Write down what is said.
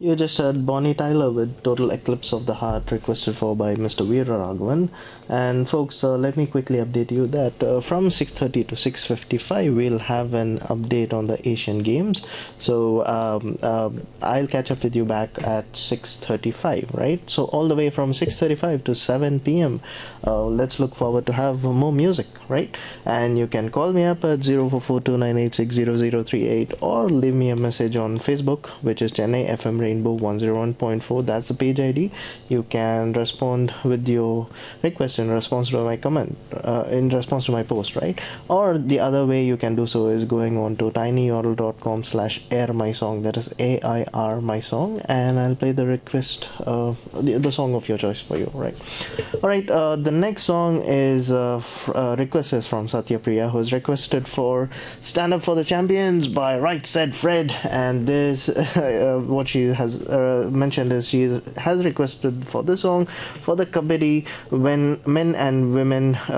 You just heard Bonnie Tyler with Total Eclipse of the Heart, requested for by Mr. Veera Raghavan. And folks, let me quickly update you that from 6:30 to 6:55, we'll have an update on the Asian Games. So I'll catch up with you back at 6:35, right? So all the way from 6:35 to 7 p.m. Let's look forward to have more music, right? And you can call me up at 044298600038 or leave me a message on Facebook, which is Chennai FM Rainbow 101.4. That's the page ID. You can respond with your request in response to my comment, in response to my post, right? Or the other way you can do so is going on to tinyyodel.com/air my song. That is AIR my song, and I'll play the request, the song of your choice for you, right? All right. The next song is request is from Satya Priya, who's requested for "Stand Up for the Champions" by Right Said Fred, and this what she has mentioned is she has requested for this song for the Kabaddi when men and women